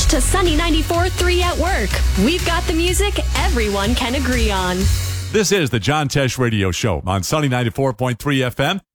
to Sunny 94.3 at work. We've got the music everyone can agree on. This is the John Tesh Radio Show on Sunny 94.3 FM.